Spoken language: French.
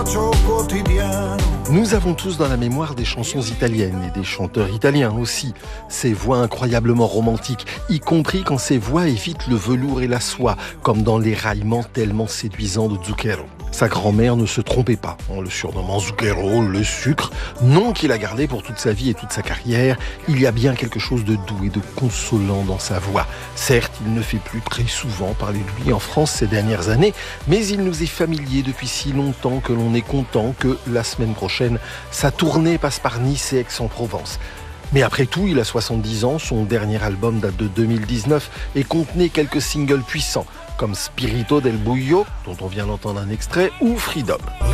Nous avons tous dans la mémoire des chansons italiennes et des chanteurs italiens aussi. Ces voix incroyablement romantiques, y compris quand ces voix évitent le velours et la soie, comme dans les raillements tellement séduisants de Zucchero. Sa grand-mère ne se trompait pas en le surnommant Zucchero, le sucre, nom qu'il a gardé pour toute sa vie et toute sa carrière. Il y a bien quelque chose de doux et de consolant dans sa voix. Certes, il ne fait plus très souvent parler de lui en France ces dernières années, mais il nous est familier depuis si longtemps que l'on est content que la semaine prochaine, sa tournée passe par Nice et Aix-en-Provence. Mais après tout, il a 70 ans, son dernier album date de 2019 et contenait quelques singles puissants, comme Spirito del Buio, dont on vient d'entendre un extrait, ou Freedom.